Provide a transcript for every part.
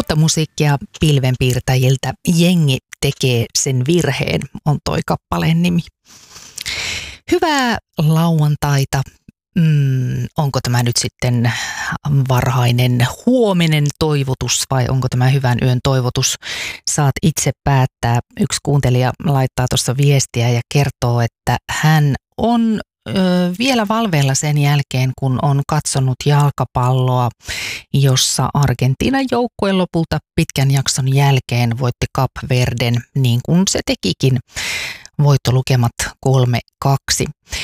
Uutta musiikkia pilvenpiirtäjiltä. Jengi tekee sen virheen, on toi kappaleen nimi. Hyvää lauantaita. Onko tämä nyt sitten varhainen huominen toivotus vai onko tämä hyvän yön toivotus? Saat itse päättää. Yksi kuuntelija laittaa tuossa viestiä ja kertoo, että hän on vielä valveilla sen jälkeen, kun on katsonut jalkapalloa, jossa Argentiinan joukkue lopulta pitkän jakson jälkeen voitti Kap Verden, niin kuin se tekikin. Voittolukemat 3-2.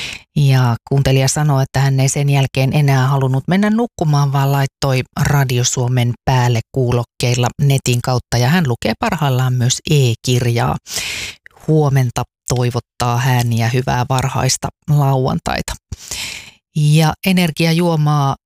Ja kuuntelija sanoi, että hän ei sen jälkeen enää halunnut mennä nukkumaan, vaan laittoi Radio Suomen päälle kuulokkeilla netin kautta. Ja hän lukee parhaillaan myös e-kirjaa. Huomenta toivottaa hän ja hyvää varhaista lauantaita. Ja energiajuomaa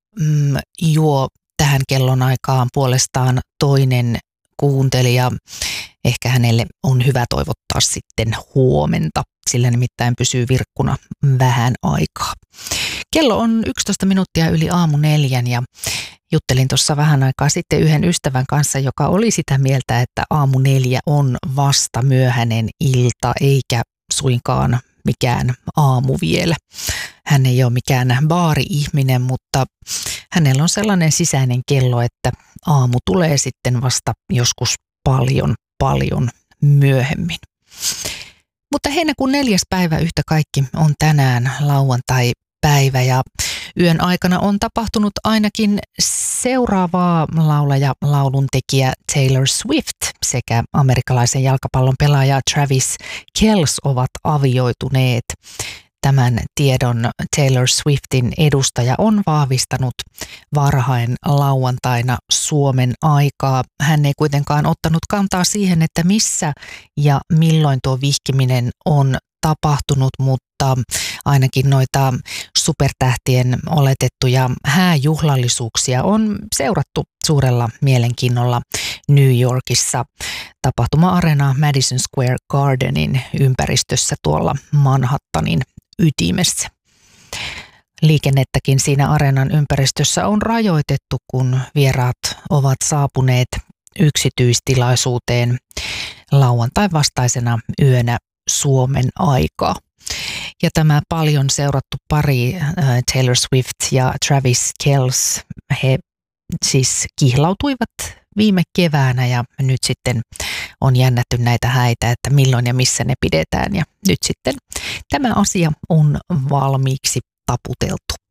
juo tähän kellonaikaan puolestaan toinen kuuntelija. Ehkä hänelle on hyvä toivottaa sitten huomenta, sillä nimittäin pysyy virkkuna vähän aikaa. Kello on 11 minuuttia yli 4:00 ja juttelin tuossa vähän aikaa sitten yhden ystävän kanssa, joka oli sitä mieltä, että 4:00 on vasta myöhäinen ilta eikä suinkaan mikään aamu vielä. Hän ei ole mikään baari-ihminen, mutta hänellä on sellainen sisäinen kello, että aamu tulee sitten vasta joskus paljon myöhemmin. Mutta heinäkuun 4. päivä yhtä kaikki on tänään lauantai-päivä ja yön aikana on tapahtunut ainakin seuraavaa. Laulaja, lauluntekijä Taylor Swift sekä amerikkalaisen jalkapallon pelaaja Travis Kelce ovat avioituneet. Tämän tiedon Taylor Swiftin edustaja on vahvistanut varhain lauantaina Suomen aikaa. Hän ei kuitenkaan ottanut kantaa siihen, että missä ja milloin tuo vihkiminen on tapahtunut, mutta ainakin noita supertähtien oletettuja hääjuhlallisuuksia on seurattu suurella mielenkiinnolla New Yorkissa tapahtuma-areena Madison Square Gardenin ympäristössä tuolla Manhattanin ytimessä. Liikennettäkin siinä areenan ympäristössä on rajoitettu, kun vieraat ovat saapuneet yksityistilaisuuteen lauantain vastaisena yönä Suomen aikaa. Ja tämä paljon seurattu pari Taylor Swift ja Travis Kelce, he siis kihlautuivat viime keväänä ja nyt sitten on jännätty näitä häitä, että milloin ja missä ne pidetään. Ja nyt sitten tämä asia on valmiiksi taputeltu.